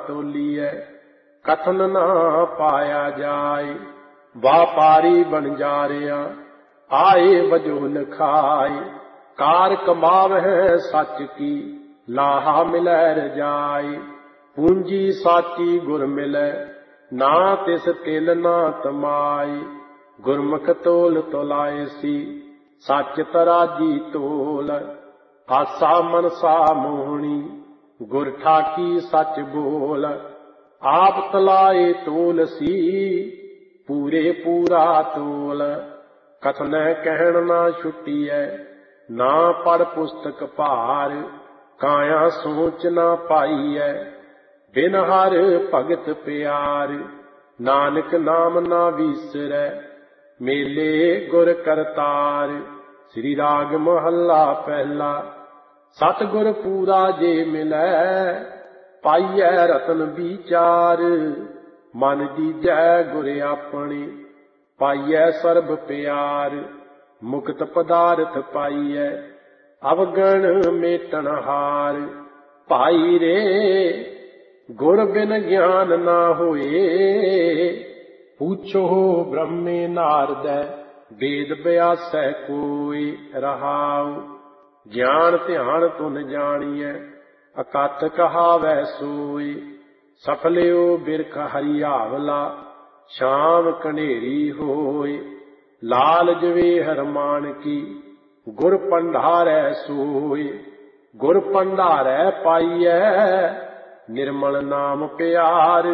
ਤੋਲੀਐ, ਕਥਨ ਨਾ ਪਾਇਆ ਜਾਏ। ਵਾਪਾਰੀ ਬਣ ਜਾਰਿਆ ਆਏ ਵਜੋ ਲਖਾਏ, ਕਾਰ ਕਮਾਵਹਿ ਸੱਚ ਕੀ ਲਾਹਾ ਮਿਲੈ ਰਜਾਏ। ਪੂੰਜੀ ਸਾਚੀ ਗੁਰ ਮਿਲੈ ਨਾ ਤਿਸ ਤਿਲ ਨਾ ਤਮਾਈ, ਗੁਰਮੁਖ ਤੋਲ ਤੋਲਾਏ ਸੀ ਸੱਚ ਤਰਾਜੀ ਤੋਲ। ਆਸਾ ਮਨਸਾ ਮੋਹਣੀ ਗੁਰ ਠਾਕੀ ਸੱਚ ਬੋਲ, ਆਪ ਤਲਾਏ ਤੋਲ ਸੀ ਪੂਰੇ ਪੂਰਾ ਤੋਲ। ਕਥਨੈ ਕਹਿਣ ਨਾ ਛੁੱਟੀਐ ਨਾ ਪੜ ਪੁਸਤਕ ਭਾਰ, ਕਾਇਆ ਸੋਚ ਨਾ ਪਾਈਐ ਬਿਨ ਹਰ ਭਗਤ ਪਿਆਰ। ਨਾਨਕ ਨਾਮ ਨਾ ਵੀਸਰੈ ਮੇਲੇ ਗੁਰ ਕਰਤਾਰ। ਸ੍ਰੀ ਰਾਗ ਮਹੱਲਾ ਪਹਿਲਾ। ਸਤਿਗੁਰ ਪੂਰਾ ਜੇ ਮਿਲੈ ਪਾਈਐ ਰਤਨ ਵਿਚਾਰ, ਮਨ ਦੀਜੈ ਗੁਰ ਆਪਣੇ ਪਾਈਐ ਸਰਬ ਪਿਆਰ। ਮੁਕਤ ਪਦਾਰਥ ਪਾਈਐ ਅਵਗਣ ਮੇਟਣ ਹਾਰ, ਭਾਈ ਰੇ ਗੁਰ ਬਿਨ ਗਿਆਨ ਨਾ ਹੋਏ। ਪੁੱਛੋ ਬ੍ਰਹਮੇ ਨਾਰਦੈ ਵੇਦ ਬਿਆਸੈ ਕੋਈ, ਰਹਾਉ ਗਿਆਨ ਧਿਆਨ ਤੁਨ ਜਾਣੀਐ ਅਕਥ ਕਹਾਵੈ ਸੋਈ। ਸਫਲਿਓ ਬਿਰਖ ਹਰਿਆਵਲਾ ਸ਼ਾਮ ਕਨੇਰੀ ਹੋਏ, ਲਾਲ ਜਵੇ ਹਰਮਾਨ ਕੀ ਗੁਰ ਪੰਡਾਰੈ ਸੋਏ। ਗੁਰ ਪੰਡਾਰੈ ਪਾਈਐ ਨਿਰਮਲ ਨਾਮ ਪਿਆਰ,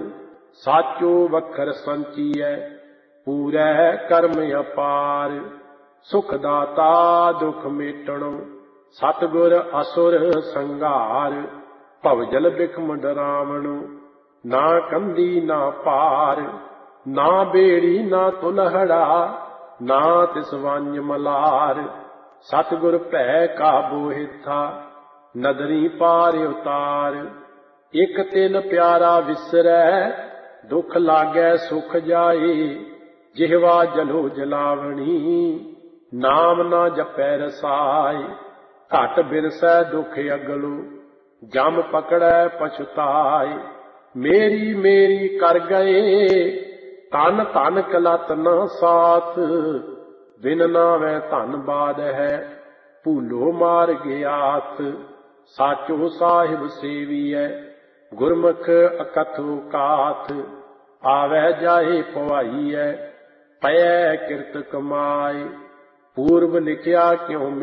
ਸਾਚੋ ਵਖਰ ਸੰਚੀਐ ਪੂਰੈ ਕਰਮ ਅਪਾਰ। ਸੁਖ ਦਾਤਾ ਦੁਖ ਮੇਟਣੋ ਸਤਿਗੁਰ ਅਸੁਰ ਸੰਘਾਰ, ਭਵਜਲ ਬਿਖਮ ਡਰਾਵਣੋ ਨਾ ਕੰਦੀ ਨਾ ਪਾਰ। ਨਾ ਬੇੜੀ ਨਾ ਤੁਲਹੜਾ ਨਾ ਤਿਸ ਵੰਜ ਮਲਾਰ, ਸਤਿਗੁਰ ਭੈ ਕਾਬੂ ਹਿੱਥਾ ਨਦਰੀ ਪਾਰ ਉਤਾਰ। ਇਕ ਤਿਲ ਪਿਆਰਾ ਵਿਸਰੈ ਦੁਖ ਲਾਗੈ ਸੁਖ ਜਾਏ, ਜਿਹਵਾ ਜਲੋ ਜਲਾਵਣੀ ਨਾਮ ਨਾ ਜਪੈ ਰਸਾਏ। ਘਟ ਬਿਰਸੈ ਦੁਖ ਅਗਲੋ ਜਮ ਪਕੜੈ ਪਛਤਾਏ, ਮੇਰੀ ਮੇਰੀ ਕਰ ਗਏ ਧਨ ਧਨ ਕਲਤ ਨਾ ਸਾਥ। ਬਿਨ ਨਾਵੈ ਧਨ ਬਾਦ ਹੈ ਭੂਲੋ ਮਾਰ ਗਿਆਥ, ਸਾਚੋ ਸਾਹਿਬ ਸੇਵੀਐ ਗੁਰਮੁਖ ਅਕਥੋ ਕਾਥ। ਆਵੈ ਜਾਏ ਪਵਾਈਐ ਪਇਐ ਕਿਰਤ ਕਮਾਏ, ਪੂਰਬ ਲਿਖਿਆ ਕਿਉ